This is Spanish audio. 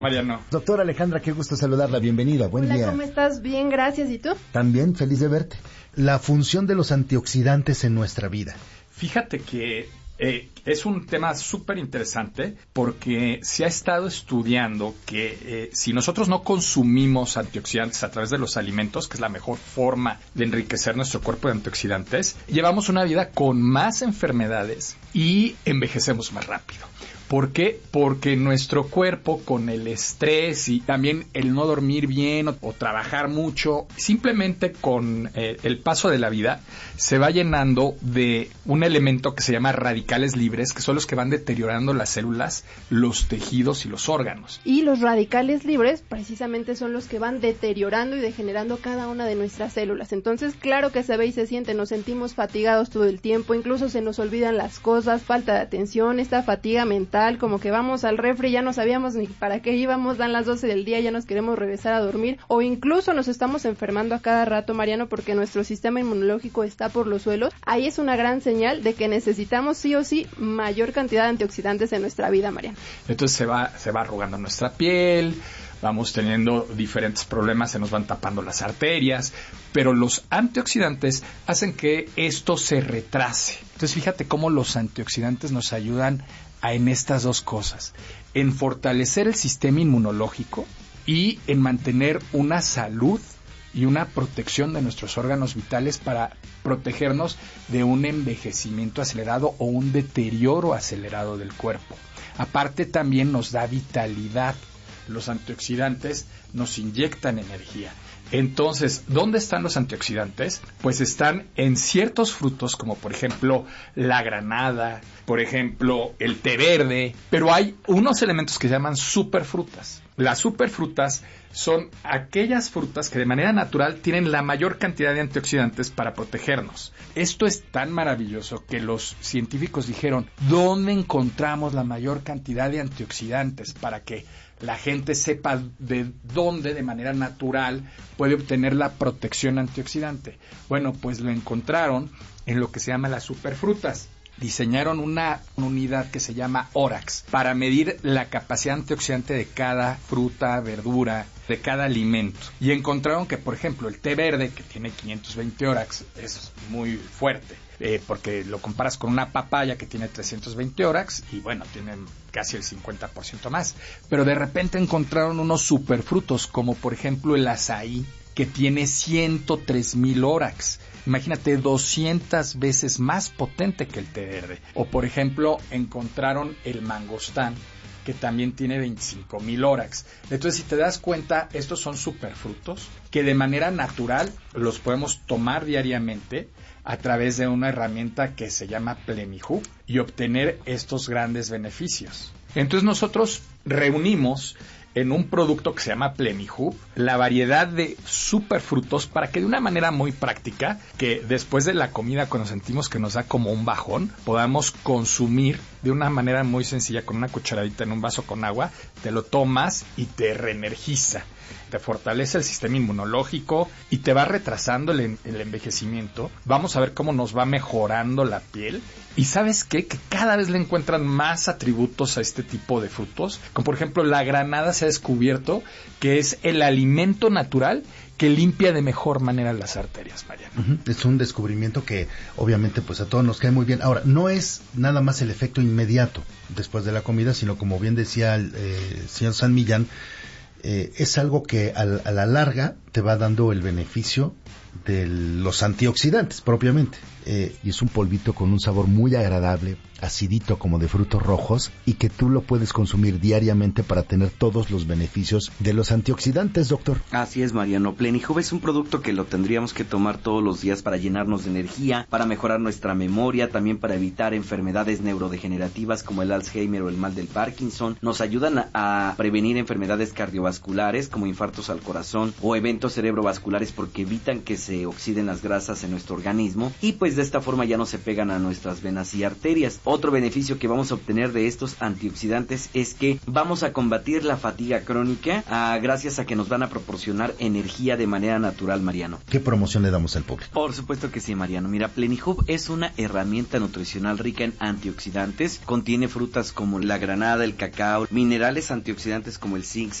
Mariano. Doctora Alejandra, qué gusto saludarla, bienvenida, buen día. Hola, ¿cómo estás? Bien, gracias, ¿y tú? También, feliz de verte. La función de los antioxidantes en nuestra vida. Fíjate que es un tema súper interesante porque se ha estado estudiando que si nosotros no consumimos antioxidantes a través de los alimentos, que es la mejor forma de enriquecer nuestro cuerpo de antioxidantes, llevamos una vida con más enfermedades y envejecemos más rápido. ¿Por qué? Porque nuestro cuerpo, con el estrés y también el no dormir bien o trabajar mucho, simplemente con el paso de la vida, se va llenando de un elemento que se llama radicales libres, que son los que van deteriorando las células, los tejidos y los órganos. Y los radicales libres precisamente son los que van deteriorando y degenerando cada una de nuestras células. Entonces, claro que se ve y se siente, nos sentimos fatigados todo el tiempo, incluso se nos olvidan las cosas, falta de atención, esta fatiga mental, como que vamos al refri, ya no sabíamos ni para qué íbamos, dan las 12 del día, ya nos queremos regresar a dormir, o incluso nos estamos enfermando a cada rato, Mariano, porque nuestro sistema inmunológico está por los suelos. Ahí es una gran señal de que necesitamos sí o sí mayor cantidad de antioxidantes en nuestra vida, Mariano. Entonces se va arrugando nuestra piel, vamos teniendo diferentes problemas, se nos van tapando las arterias, pero los antioxidantes hacen que esto se retrase. Entonces fíjate cómo los antioxidantes nos ayudan en estas dos cosas, en fortalecer el sistema inmunológico y en mantener una salud y una protección de nuestros órganos vitales para protegernos de un envejecimiento acelerado o un deterioro acelerado del cuerpo. Aparte también nos da vitalidad. Los antioxidantes nos inyectan energía. Entonces, ¿dónde están los antioxidantes? Pues están en ciertos frutos, como por ejemplo la granada, por ejemplo el té verde, pero hay unos elementos que se llaman superfrutas. Las superfrutas son aquellas frutas que de manera natural tienen la mayor cantidad de antioxidantes para protegernos. Esto es tan maravilloso que los científicos dijeron, ¿dónde encontramos la mayor cantidad de antioxidantes para que la gente sepa de dónde de manera natural puede obtener la protección antioxidante? Bueno, pues lo encontraron en lo que se llama las superfrutas. Diseñaron una unidad que se llama ORAX para medir la capacidad antioxidante de cada fruta, verdura, de cada alimento. Y encontraron que, por ejemplo, el té verde, que tiene 520 ORAX, es muy fuerte. Porque lo comparas con una papaya que tiene 320 ORAX y bueno, tienen casi el 50% más. Pero de repente encontraron unos superfrutos, como por ejemplo el azaí, que tiene 103,000 ORAX. Imagínate, 200 veces más potente que el té verde. O por ejemplo, encontraron el mangostán, que también tiene 25,000 ORAX. Entonces, si te das cuenta, estos son superfrutos que de manera natural los podemos tomar diariamente a través de una herramienta que se llama Plenihub y obtener estos grandes beneficios. Entonces, nosotros reunimos en un producto que se llama Plenihub la variedad de superfrutos para que de una manera muy práctica, que después de la comida cuando sentimos que nos da como un bajón, podamos consumir de una manera muy sencilla con una cucharadita en un vaso con agua, te lo tomas y te reenergiza, te fortalece el sistema inmunológico y te va retrasando el envejecimiento. Vamos a ver cómo nos va mejorando la piel. ¿Y sabes qué? Que cada vez le encuentran más atributos a este tipo de frutos. Como por ejemplo la granada se ha descubierto que es el alimento natural que limpia de mejor manera las arterias, Mariano. Es un descubrimiento que obviamente pues a todos nos cae muy bien. Ahora, no es nada más el efecto inmediato después de la comida, sino como bien decía el señor San Millán, es algo que a la larga te va dando el beneficio de los antioxidantes propiamente. Y es un polvito con un sabor muy agradable, acidito como de frutos rojos, y que tú lo puedes consumir diariamente para tener todos los beneficios de los antioxidantes, doctor. Así es, Mariano. Plenihub es un producto que lo tendríamos que tomar todos los días para llenarnos de energía, para mejorar nuestra memoria, también para evitar enfermedades neurodegenerativas como el Alzheimer o el mal del Parkinson. Nos ayudan a prevenir enfermedades cardiovasculares como infartos al corazón o eventos tratamientos cerebrovasculares porque evitan que se oxiden las grasas en nuestro organismo y pues de esta forma ya no se pegan a nuestras venas y arterias. Otro beneficio que vamos a obtener de estos antioxidantes es que vamos a combatir la fatiga crónica gracias a que nos van a proporcionar energía de manera natural, Mariano. ¿Qué promoción le damos al público? Por supuesto que sí, Mariano. Mira, Plenihub es una herramienta nutricional rica en antioxidantes. Contiene frutas como la granada, el cacao, minerales antioxidantes como el zinc,